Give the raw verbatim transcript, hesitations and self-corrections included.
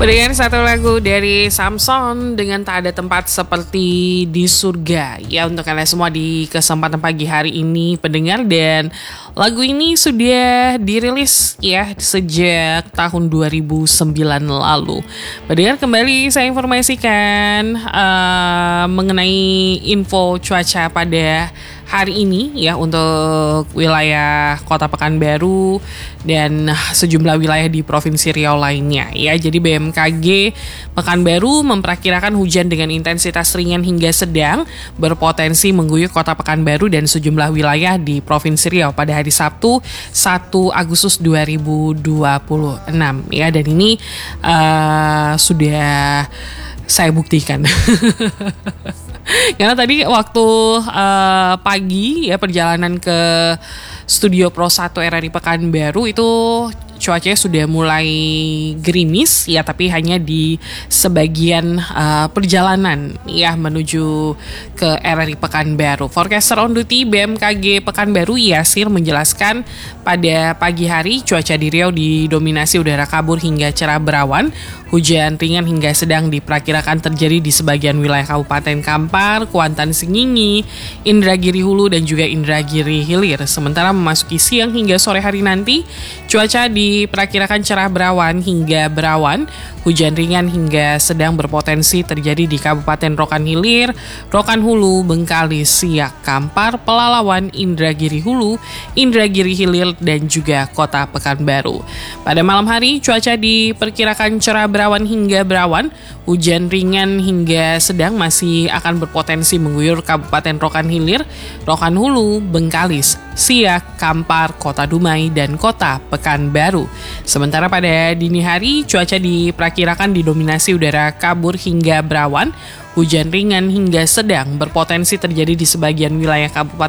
Dengan satu lagu dari Samson dengan Tak Ada Tempat Seperti di Surga. Ya, untuk kalian semua di kesempatan pagi hari ini pendengar, dan lagu ini sudah dirilis ya sejak tahun dua ribu sembilan lalu. Pendengar, kembali saya informasikan uh, mengenai info cuaca pada hari ini ya untuk wilayah Kota Pekanbaru dan sejumlah wilayah di Provinsi Riau lainnya ya. Jadi B M K G Pekanbaru memperkirakan hujan dengan intensitas ringan hingga sedang berpotensi mengguyur Kota Pekanbaru dan sejumlah wilayah di Provinsi Riau pada hari Sabtu satu Agustus dua ribu dua puluh enam ya, dan ini uh, sudah saya buktikan. Karena tadi waktu uh, pagi ya perjalanan ke studio Pro satu R R I Pekanbaru itu cuacanya sudah mulai gerimis ya, tapi hanya di sebagian uh, perjalanan ya menuju ke R R I Pekanbaru. Forecaster on duty B M K G Pekanbaru Yasir menjelaskan pada pagi hari cuaca di Riau didominasi udara kabur hingga cerah berawan. Hujan ringan hingga sedang diperkirakan terjadi di sebagian wilayah Kabupaten Kampar, Kuantan Sengingi, Indragiri Hulu dan juga Indragiri Hilir. Sementara memasuki siang hingga sore hari nanti, cuaca diperkirakan cerah berawan hingga berawan. Hujan ringan hingga sedang berpotensi terjadi di Kabupaten Rokan Hilir, Rokan Hulu, Bengkalis, Siak, Kampar, Pelalawan, Indragiri Hulu, Indragiri Hilir dan juga Kota Pekanbaru. Pada malam hari, cuaca diperkirakan cerah berawan hingga berawan. Hujan ringan hingga sedang masih akan berpotensi mengguyur Kabupaten Rokan Hilir, Rokan Hulu, Bengkalis, Siak, Kampar, Kota Dumai, dan Kota Pekanbaru. Sementara pada dini hari, cuaca diperkirakan didominasi udara kabur hingga berawan. Hujan ringan hingga sedang berpotensi terjadi di sebagian wilayah Kabupaten